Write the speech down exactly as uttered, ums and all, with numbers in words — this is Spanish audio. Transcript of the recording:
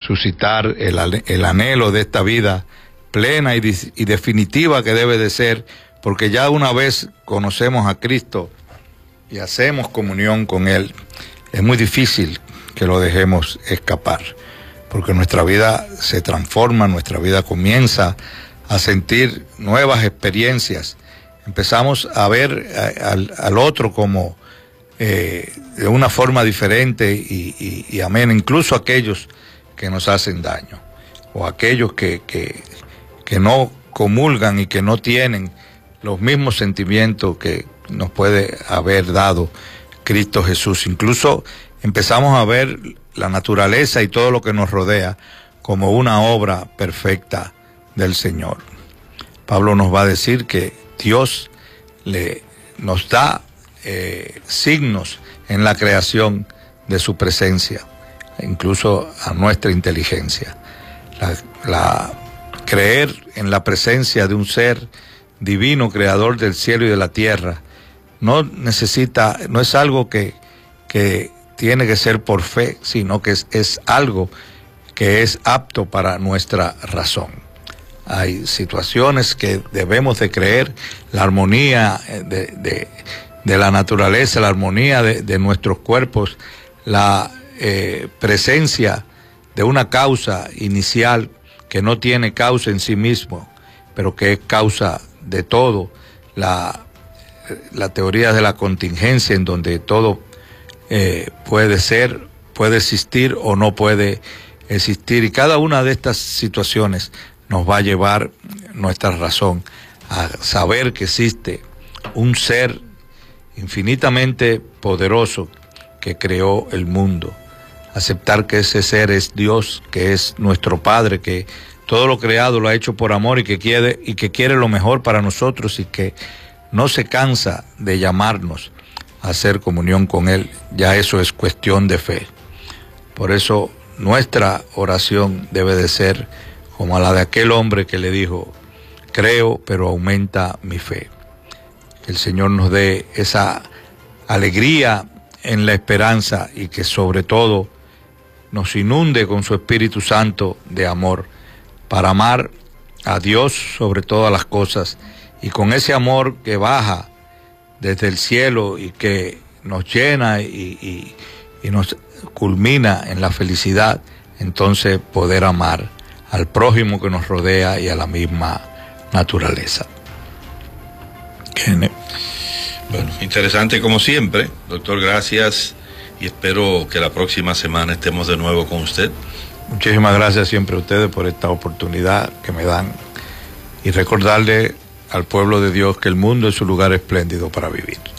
suscitar el, el anhelo de esta vida plena y, y definitiva que debe de ser, porque ya una vez conocemos a Cristo y hacemos comunión con Él, es muy difícil que lo dejemos escapar, porque nuestra vida se transforma, nuestra vida comienza a sentir nuevas experiencias. Empezamos a ver a, al, al otro como eh, de una forma diferente y, y, y amén, incluso aquellos que nos hacen daño, o aquellos que, que, que no comulgan y que no tienen los mismos sentimientos que nos puede haber dado Cristo Jesús. Incluso empezamos a ver la naturaleza y todo lo que nos rodea como una obra perfecta del Señor. Pablo nos va a decir que Dios le, nos da eh, signos en la creación de su presencia, incluso a nuestra inteligencia. La, la, creer en la presencia de un ser divino, creador del cielo y de la tierra, no necesita, no es algo que, que tiene que ser por fe, sino que es, es algo que es apto para nuestra razón. Hay situaciones que debemos de creer, la armonía de, de, de la naturaleza, la armonía de, de nuestros cuerpos, la eh, presencia de una causa inicial que no tiene causa en sí mismo, pero que es causa de todo, la, la teoría de la contingencia, en donde todo eh, puede ser, puede existir o no puede existir, y cada una de estas situaciones nos va a llevar nuestra razón a saber que existe un ser infinitamente poderoso que creó el mundo, aceptar que ese ser es Dios, que es nuestro Padre, que todo lo creado lo ha hecho por amor y que quiere, y que quiere lo mejor para nosotros y que no se cansa de llamarnos a hacer comunión con Él. Ya eso es cuestión de fe. Por eso nuestra oración debe de ser como a la de aquel hombre que le dijo: creo, pero aumenta mi fe. Que el Señor nos dé esa alegría en la esperanza y que sobre todo nos inunde con su Espíritu Santo de amor, para amar a Dios sobre todas las cosas, y con ese amor que baja desde el cielo y que nos llena y, y, y nos culmina en la felicidad, entonces poder amar al prójimo que nos rodea y a la misma naturaleza. Bueno, interesante como siempre, doctor, gracias, y espero que la próxima semana estemos de nuevo con usted. Muchísimas gracias siempre a ustedes por esta oportunidad que me dan, y recordarle al pueblo de Dios que el mundo es un lugar espléndido para vivir.